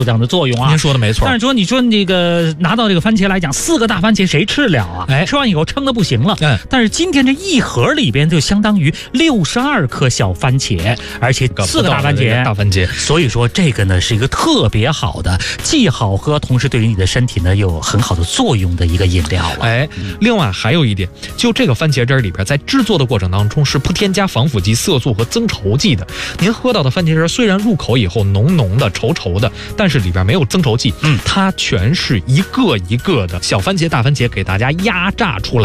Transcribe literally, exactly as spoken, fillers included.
这样的作用啊。 您说的没错。 但是说你说那个拿到这个番茄来讲，四个大番茄谁吃了啊？ 哎， 吃完以后撑得不行了。 嗯， 但是今天这一盒里边就相当于六十二颗小番茄，而且四个大番茄， 大番茄。 所以说这个呢是一个特别好的，既好喝，同时对于你的身体呢有很好的作用的一个饮料啊。 哎，另外还有一点，就这个番茄汁里边，在制作的过程当中是不添加防腐剂、色素和增稠剂的。您喝到的番茄汁虽然入口以后浓浓的、稠稠的，但是里边没有增稠剂， 嗯， 它全是一个一个的小番茄、大番茄给大家压榨出来。